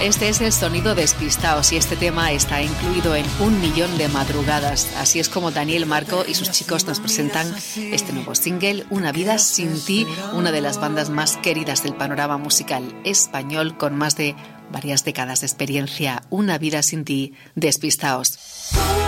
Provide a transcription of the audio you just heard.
Este es el sonido Despistaos y este tema está incluido en 1 millón de madrugadas. Así es como Daniel Marco y sus chicos nos presentan este nuevo single, Una vida sin ti, una de las bandas más queridas del panorama musical español con más de varias décadas de experiencia. Una vida sin ti, Despistaos.